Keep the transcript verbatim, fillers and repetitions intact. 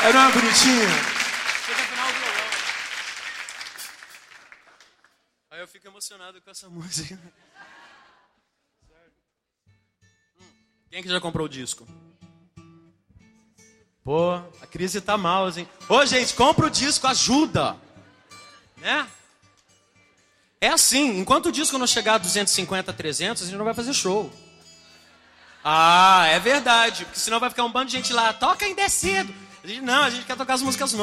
Era uma bonitinha. Chega a afinar o violão. Aí eu fico emocionado com essa música. Hum. Quem que já comprou o disco? Pô, a crise tá mal, hein? Ô, gente, compra o disco, ajuda. Né? É assim, enquanto o disco não chegar a duzentos e cinquenta, trezentos, a gente não vai fazer show. Ah, é verdade, porque senão vai ficar um bando de gente lá, toca ainda é cedo. A gente, não, a gente quer tocar as músicas novas.